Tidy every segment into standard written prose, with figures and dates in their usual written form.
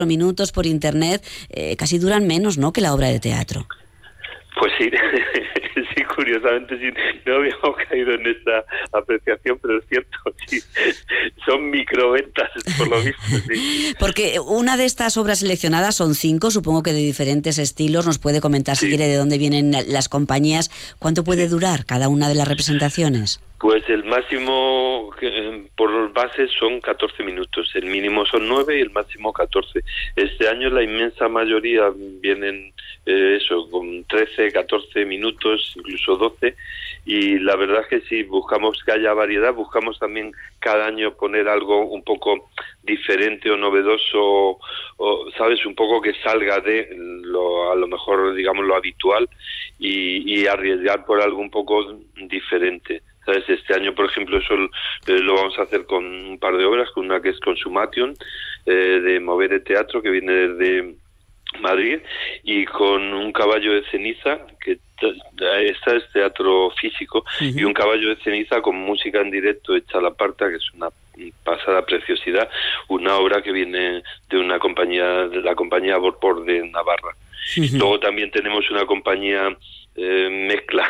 minutos por internet, casi duran menos, ¿no?, que la obra de teatro. Pues sí, sí, curiosamente sí, no habíamos caído en esta apreciación, pero es cierto, sí, son microventas por lo visto, sí. Porque una de estas obras seleccionadas son 5, supongo que de diferentes estilos. Nos puede comentar, si quiere, de dónde vienen las compañías. ¿Cuánto puede durar cada una de las representaciones? Pues el máximo por base son 14 minutos, el mínimo son 9 y el máximo 14. Este año la inmensa mayoría vienen con 13, 14 minutos, incluso 12, y la verdad es que sí, buscamos que haya variedad, buscamos también cada año poner algo un poco diferente o novedoso, o sabes, un poco que salga de a lo mejor, digamos, lo habitual, y arriesgar por algo un poco diferente. ¿Sabes? Este año, por ejemplo, eso lo vamos a hacer con un par de obras, con una que es Consumation, de Movere Teatro, que viene desde Madrid, y con un caballo de ceniza, que esta es teatro físico, y un caballo de ceniza con música en directo hecha a la parta, que es una pasada preciosidad, una obra que viene de una compañía, de la compañía Borpor de Navarra. Luego también tenemos una compañía mezcla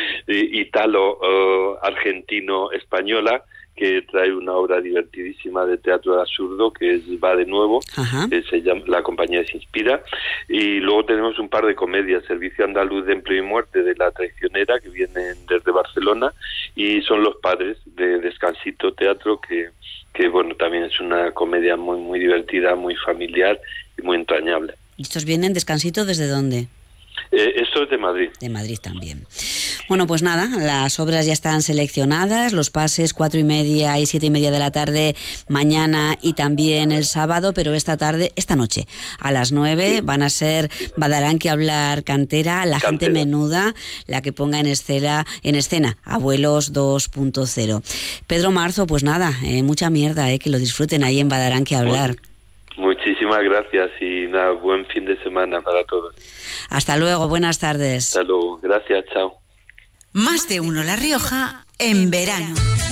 italo-argentino-española, que trae una obra divertidísima de teatro de absurdo, que es Va de Nuevo, se llama, la compañía se inspira, y luego tenemos un par de comedias, Servicio Andaluz de Empleo y Muerte, de La Traicionera, que vienen desde Barcelona, y Son los Padres, de Descansito Teatro, que bueno, también es una comedia muy, muy divertida, muy familiar y muy entrañable. ¿Y estos vienen, Descansito, desde dónde? Esto es de Madrid. De Madrid también. Bueno, pues nada, las obras ya están seleccionadas, los pases 4:30 y 7:30 de la tarde mañana y también el sábado, pero esta noche, a las 9, van a ser Badaranque Hablar Cantera, La Gente Menuda, la que ponga en escena Abuelos 2.0. Pedro Marzo, pues nada, mucha mierda, que lo disfruten ahí en Badaranque Hablar. Muchísimas gracias y nada, buen fin de semana para todos. Hasta luego, buenas tardes. Hasta luego, gracias, chao. Más de uno La Rioja en verano.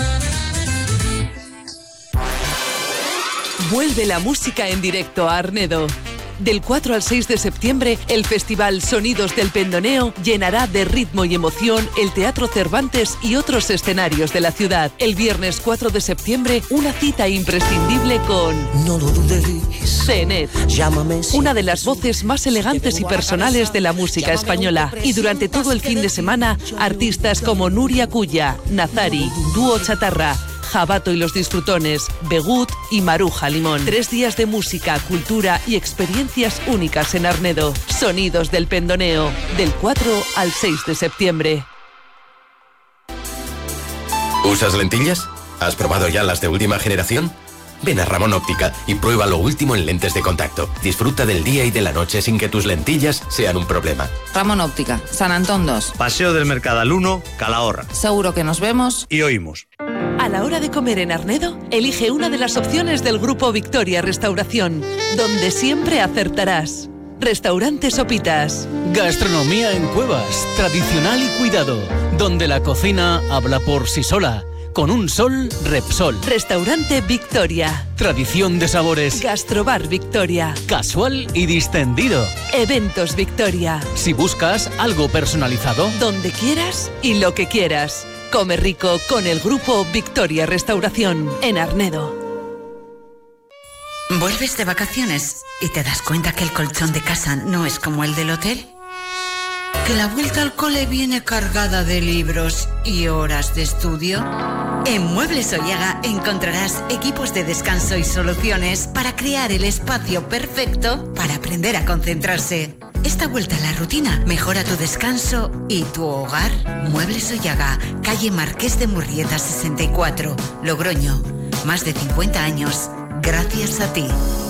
Vuelve la música en directo a Arnedo. Del 4 al 6 de septiembre, el festival Sonidos del Pendoneo llenará de ritmo y emoción el Teatro Cervantes y otros escenarios de la ciudad. El viernes 4 de septiembre, una cita imprescindible con No lo dudéis. Zenet, una de las voces más elegantes y personales de la música española. Y durante todo el fin de semana, artistas como Nuria Cuya, Nazari, Dúo Chatarra, Jabato y los Disfrutones, Begut y Maruja Limón. 3 días de música, cultura y experiencias únicas en Arnedo. Sonidos del Pendoneo, del 4 al 6 de septiembre. ¿Usas lentillas? ¿Has probado ya las de última generación? Ven a Ramón Óptica y prueba lo último en lentes de contacto. Disfruta del día y de la noche sin que tus lentillas sean un problema. Ramón Óptica, San Antón 2. Paseo del Mercadal 1, Calahorra. Seguro que nos vemos y oímos. A la hora de comer en Arnedo, elige una de las opciones del Grupo Victoria Restauración, donde siempre acertarás. Restaurante Sopitas. Gastronomía en cuevas, tradicional y cuidado, donde la cocina habla por sí sola. Con un sol, Repsol. Restaurante Victoria. Tradición de sabores. Gastrobar Victoria. Casual y distendido. Eventos Victoria. Si buscas algo personalizado, donde quieras y lo que quieras. Come rico con el Grupo Victoria Restauración en Arnedo. ¿Vuelves de vacaciones y te das cuenta que el colchón de casa no es como el del hotel? ¿Que la vuelta al cole viene cargada de libros y horas de estudio? En Muebles Ollaga encontrarás equipos de descanso y soluciones para crear el espacio perfecto para aprender a concentrarse. Esta vuelta a la rutina mejora tu descanso y tu hogar. Muebles Ollaga, calle Marqués de Murrieta 64, Logroño. Más de 50 años. Gracias a ti.